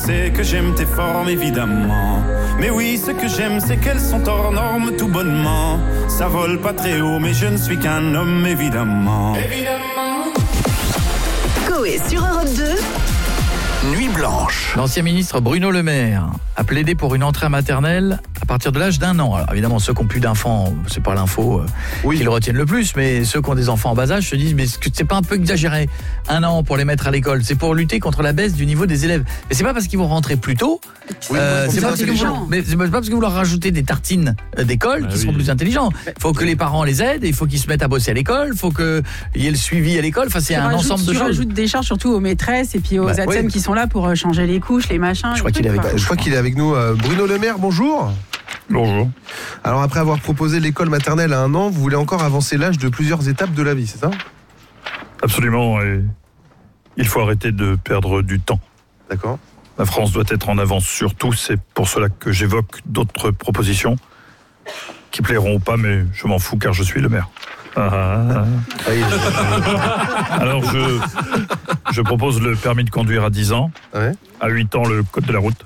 C'est que j'aime tes formes évidemment. Mais oui, ce que j'aime c'est qu'elles sont hors normes tout bonnement. Ça vole pas très haut mais je ne suis qu'un homme évidemment. Coé sur Europe 2. Nuit blanche. L'ancien ministre Bruno Le Maire a plaidé pour une entrée à maternelle à partir de l'âge d'1 an. Alors évidemment, ceux qui n'ont plus d'enfants, c'est pas l'info qui le retiennent le plus, mais ceux qui ont des enfants en bas âge se disent mais est-ce que c'est pas un peu exagéré 1 an pour les mettre à l'école? C'est pour lutter contre la baisse du niveau des élèves. Mais c'est pas parce qu'ils vont rentrer plus tôt. C'est pas parce que vous leur rajoutez des tartines d'école qu'ils seront plus intelligents. Il faut que les parents les aident, il faut qu'ils se mettent à bosser à l'école, il faut qu'il y ait le suivi à l'école. Enfin, c'est un ensemble de choses. Tu rajoutes des charges surtout aux maîtresses et puis aux ATSEM qui sont là pour changer les couches, les machins. Je crois qu'il est avec nous. Bruno Le Maire, bonjour. Bonjour. Alors après avoir proposé l'école maternelle à 1 an, vous voulez encore avancer l'âge de plusieurs étapes de la vie, c'est ça? Absolument, et il faut arrêter de perdre du temps. D'accord. La France doit être en avance sur tout, c'est pour cela que j'évoque d'autres propositions qui plairont ou pas, mais je m'en fous car je suis le maire. Alors je propose le permis de conduire à 10 ans, à 8 ans le code de la route.